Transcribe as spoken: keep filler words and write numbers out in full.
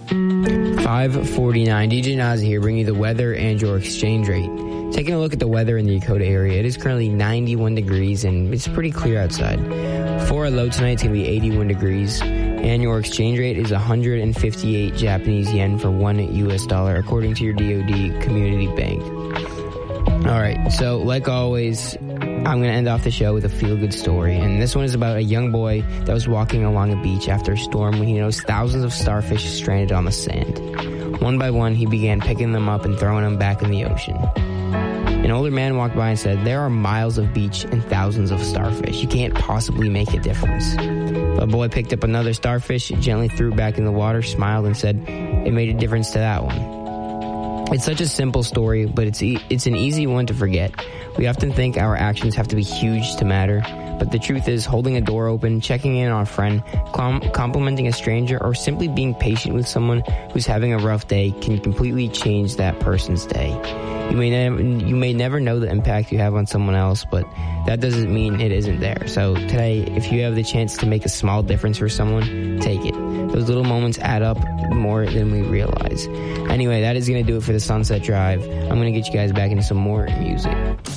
five forty-nine, D J Nazi here, bringing you the weather and your exchange rate. Taking a look at the weather in the Dakota area, it is currently ninety-one degrees and it's pretty clear outside. For our low tonight, it's going to be eighty-one degrees, and your exchange rate is one hundred fifty-eight Japanese yen for one U S dollar, according to your D O D Community Bank. All right, so like always, I'm going to end off the show with a feel-good story, and this one is about a young boy that was walking along a beach after a storm when he noticed thousands of starfish stranded on the sand. One by one, he began picking them up and throwing them back in the ocean. An older man walked by and said, "There are miles of beach and thousands of starfish. You can't possibly make a difference." The boy picked up another starfish, gently threw it back in the water, smiled, and said, "It made a difference to that one." It's such a simple story, but it's e- it's an easy one to forget. We often think our actions have to be huge to matter, but the truth is holding a door open, checking in on a friend, com- complimenting a stranger, or simply being patient with someone who's having a rough day can completely change that person's day. You may never, you may never know the impact you have on someone else, but that doesn't mean it isn't there. So today, if you have the chance to make a small difference for someone, take it. Those little moments add up more than we realize. Anyway, that is going to do it for the Sunset Drive. I'm going to get you guys back into some more music.